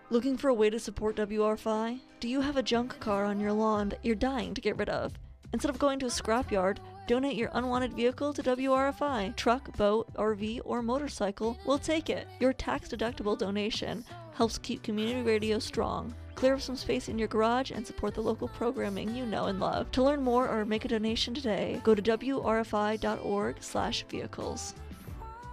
Looking for a way to support WRFI? Do you have a junk car on your lawn that you're dying to get rid of? Instead of going to a scrapyard, donate your unwanted vehicle to WRFI. Truck, boat, RV, or motorcycle, we'll take it. Your tax-deductible donation helps keep community radio strong. Clear up some space in your garage and support the local programming you know and love. To learn more or make a donation today, go to wrfi.org/vehicles.